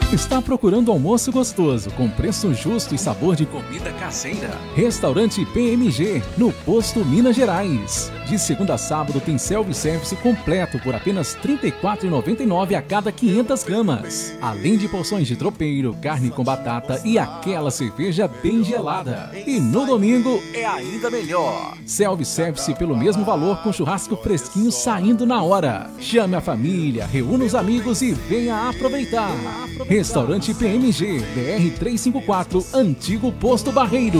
Está procurando almoço gostoso, com preço justo e sabor de comida caseira? Restaurante PMG, no Posto Minas Gerais. De segunda a sábado tem self-service completo por apenas R$ 34,99 a cada 500 gramas. Além de porções de tropeiro, carne com batata e aquela cerveja bem gelada. E no domingo é ainda melhor. Self-service pelo mesmo valor, com churrasco fresquinho saindo na hora. Chame a família, reúna os amigos e venha aproveitar. Restaurante PMG, BR 354, Antigo Posto Barreiro.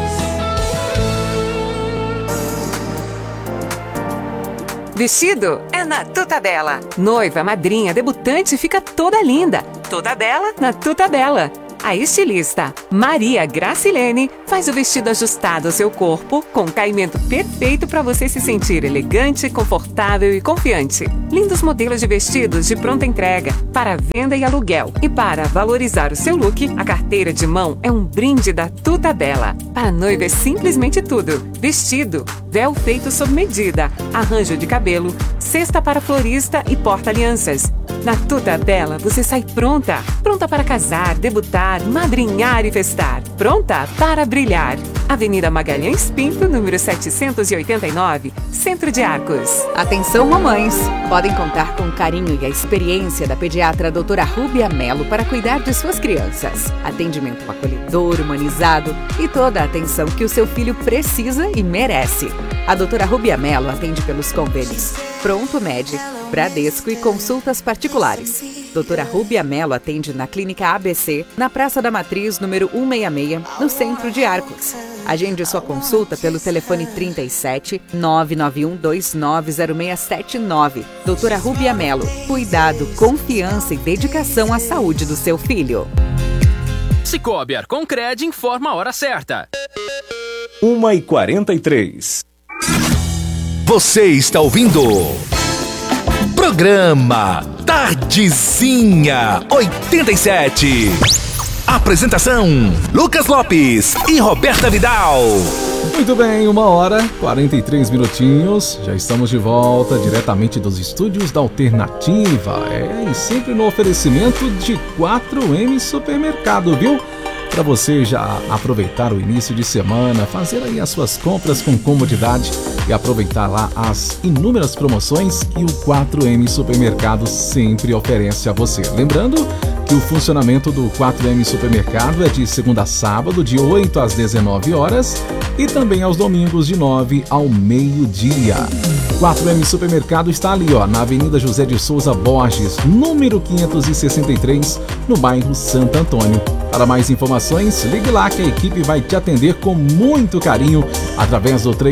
Vestido é na Tuta Bela. Noiva, madrinha, debutante fica toda linda. Toda bela na Tuta Bela. A estilista Maria Gracilene faz o vestido ajustado ao seu corpo, com caimento perfeito para você se sentir elegante, confortável e confiante. Lindos modelos de vestidos de pronta entrega para venda e aluguel. E para valorizar o seu look, a carteira de mão é um brinde da Tuta Bela. Para a noiva é simplesmente tudo: vestido, véu feito sob medida, arranjo de cabelo, cesta para florista e porta-alianças. Na Tuta Bela você sai pronta para casar, debutar, madrinhar e festar. Pronta para brilhar. Avenida Magalhães Pinto, número 789, Centro de Arcos. Atenção, mamães! Podem contar com o carinho e a experiência da pediatra doutora Rúbia Melo para cuidar de suas crianças. Atendimento acolhedor, humanizado e toda a atenção que o seu filho precisa e merece. A doutora Rúbia Melo atende pelos convênios Pronto Med, Bradesco e consultas particulares. Doutora Rúbia Melo atende na Clínica ABC, na Praça da Matriz, número 166, no Centro de Arcos. Agende sua consulta pelo telefone 37 991 290679. Doutora Rúbia Melo. Cuidado, confiança e dedicação à saúde do seu filho. Cicobi Arconcred informa a hora certa. 1h43. Você está ouvindo Programa Tardezinha 87. Apresentação: Lucas Lopes e Roberta Vidal. Muito bem, 1h43 minutinhos. Já estamos de volta diretamente dos estúdios da Alternativa. E sempre no oferecimento de 4M Supermercado, viu? Para você já aproveitar o início de semana, fazer aí as suas compras com comodidade e aproveitar lá as inúmeras promoções que o 4M Supermercado sempre oferece a você. Lembrando que o funcionamento do 4M Supermercado é de segunda a sábado, de 8 às 19 horas e também aos domingos de 9 ao meio-dia. 4M Supermercado está ali, na Avenida José de Souza Borges, número 563, no bairro Santo Antônio. Para mais informações, ligue lá que a equipe vai te atender com muito carinho através do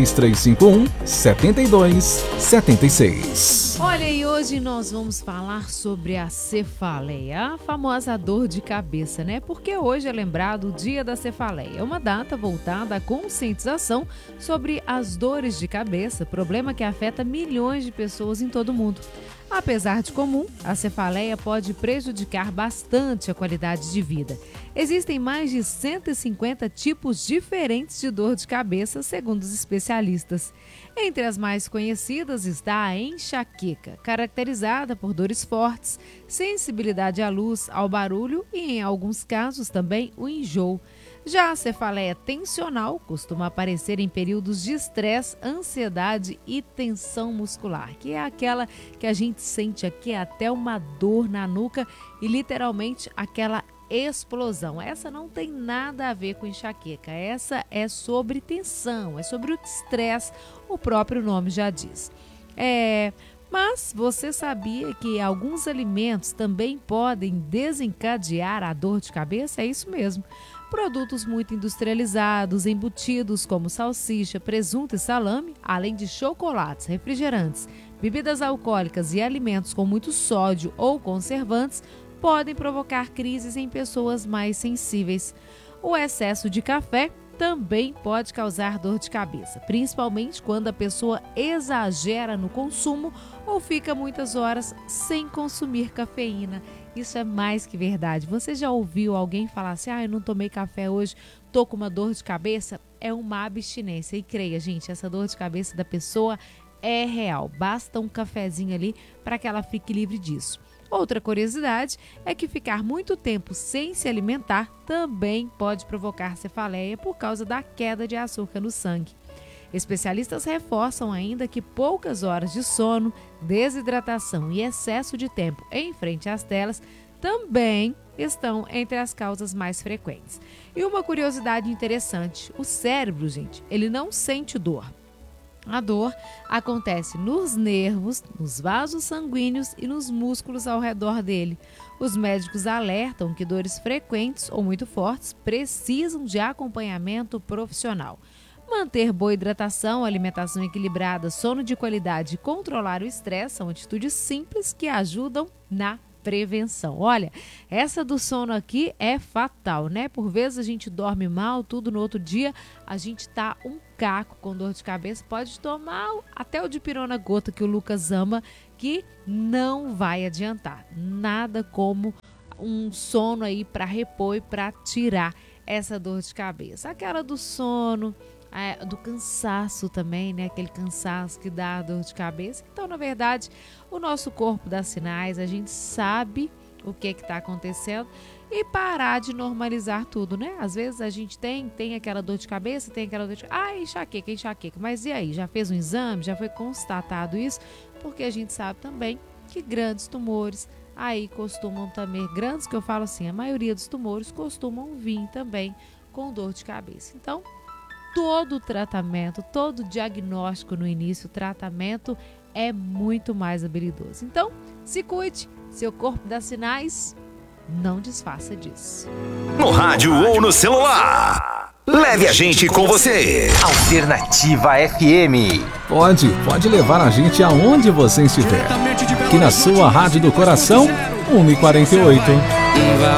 3351-7276. Olha, e hoje nós vamos falar sobre a cefaleia, a famosa dor de cabeça, né? Porque hoje é lembrado o Dia da Cefaleia. É uma data voltada à conscientização sobre as dores de cabeça, problema que afeta milhões de pessoas em todo o mundo. Apesar de comum, a cefaleia pode prejudicar bastante a qualidade de vida. Existem mais de 150 tipos diferentes de dor de cabeça, segundo os especialistas. Entre as mais conhecidas está a enxaqueca, caracterizada por dores fortes, sensibilidade à luz, ao barulho e, em alguns casos, também o enjoo. Já a cefaleia tensional costuma aparecer em períodos de estresse, ansiedade e tensão muscular, que é aquela que a gente sente aqui até uma dor na nuca e literalmente aquela explosão. Essa não tem nada a ver com enxaqueca, essa é sobre tensão, é sobre o estresse, o próprio nome já diz. Mas você sabia que alguns alimentos também podem desencadear a dor de cabeça? É isso mesmo. Produtos muito industrializados, embutidos como salsicha, presunto e salame, além de chocolates, refrigerantes, bebidas alcoólicas e alimentos com muito sódio ou conservantes, podem provocar crises em pessoas mais sensíveis. O excesso de café também pode causar dor de cabeça, principalmente quando a pessoa exagera no consumo ou fica muitas horas sem consumir cafeína. Isso é mais que verdade. Você já ouviu alguém falar assim, eu não tomei café hoje, tô com uma dor de cabeça? É uma abstinência. E creia, gente, essa dor de cabeça da pessoa é real. Basta um cafezinho ali para que ela fique livre disso. Outra curiosidade é que ficar muito tempo sem se alimentar também pode provocar cefaleia por causa da queda de açúcar no sangue. Especialistas reforçam ainda que poucas horas de sono, desidratação e excesso de tempo em frente às telas também estão entre as causas mais frequentes. E uma curiosidade interessante, o cérebro, gente, ele não sente dor. A dor acontece nos nervos, nos vasos sanguíneos e nos músculos ao redor dele. Os médicos alertam que dores frequentes ou muito fortes precisam de acompanhamento profissional. Manter boa hidratação, alimentação equilibrada, sono de qualidade e controlar o estresse são atitudes simples que ajudam na prevenção. Olha, essa do sono aqui é fatal, né? Por vezes a gente dorme mal, tudo no outro dia a gente tá um caco com dor de cabeça, pode tomar até o dipirona gota que o Lucas ama, que não vai adiantar. Nada como um sono aí para repor e para tirar essa dor de cabeça. Aquela do sono, do cansaço também, né? Aquele cansaço que dá dor de cabeça. Então, na verdade, o nosso corpo dá sinais, a gente sabe o que está acontecendo e parar de normalizar tudo, né? Às vezes a gente tem aquela dor de cabeça, tem aquela dor de cabeça, enxaqueca. Mas e aí? Já fez um exame? Já foi constatado isso? Porque a gente sabe também que grandes tumores aí costumam também, grandes que eu falo assim, a maioria dos tumores costumam vir também com dor de cabeça. Então, todo tratamento, todo diagnóstico no início, o tratamento é muito mais habilidoso. Então, se cuide, seu corpo dá sinais, não desfaça disso. No rádio ou no celular, leve a gente com você. Alternativa FM. Pode levar a gente aonde você estiver. Aqui na sua Rádio do Coração, 1h48.